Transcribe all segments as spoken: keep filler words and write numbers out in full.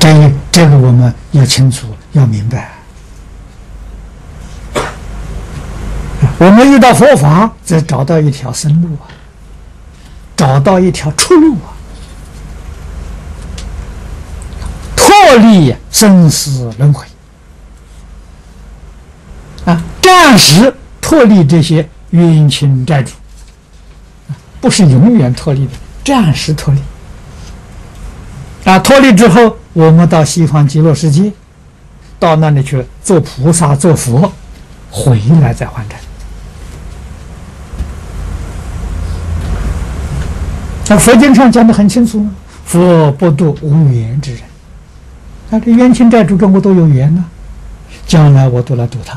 这这个我们要清楚，要明白。我们遇到佛法，则找到一条生路啊，找到一条出路啊，脱离生死轮回啊，暂时脱离这些冤亲债主，不是永远脱离的，暂时脱离。啊，脱离之后，我们到西方极乐世界，到那里去做菩萨、做佛，回来再还债。那佛经上讲得很清楚，佛不度无缘之人。那这冤亲债主跟我都有缘呢，将来我都来度他。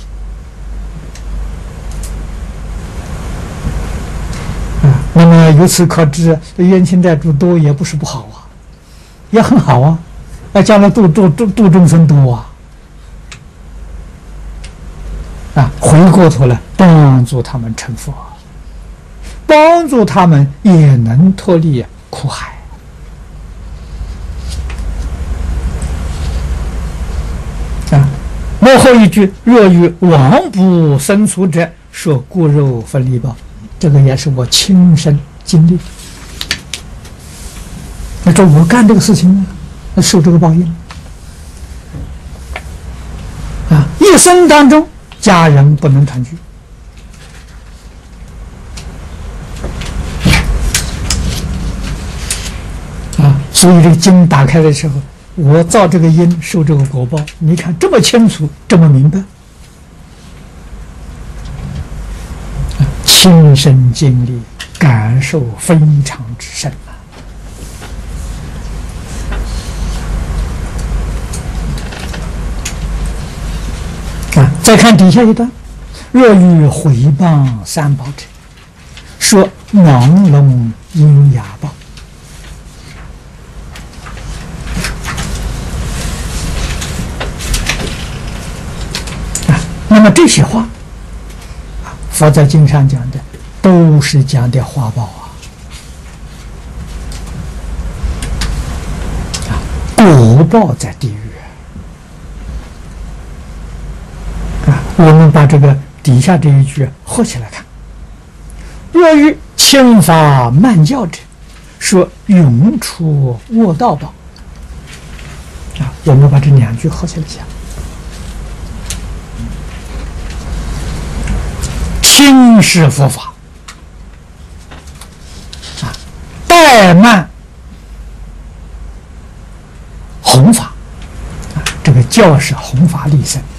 啊，那么由此可知，冤亲债主多也不是不好啊，也很好啊。那将来度度度度众生多啊，啊，回过头来帮助他们成佛。帮助他们也能脱离苦海啊！幕后一句：“若与亡不生出者，说骨肉分离报。”这个也是我亲身经历。那说我干这个事情呢，那受这个报应啊！一生当中，家人不能团聚。所以这个经打开的时候，我造这个因，受这个果报。你看这么清楚，这么明白，亲身经历，感受非常之深啊！啊，再看底下一段：若欲毁谤三宝者，说盲聋鹰哑报。那么这些话，佛在经上讲的，都是讲的花报啊，啊，果报在地狱啊。我们把这个底下这一句合起来看：若欲轻法慢教者，说永处卧道报啊。我们把这两句合起来讲。轻是佛法啊，怠慢弘法啊，这个教是弘法利生。